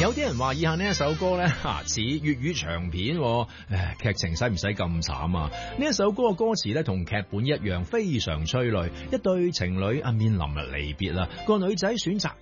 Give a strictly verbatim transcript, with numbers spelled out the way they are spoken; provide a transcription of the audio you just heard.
有啲人話以下呢一首歌呢，吓似粵語長片，誒，劇情使唔使咁慘啊？呢一首歌嘅歌詞呢，同劇本一樣，非常催淚。一對情侶啊面臨離別啦，個女仔選擇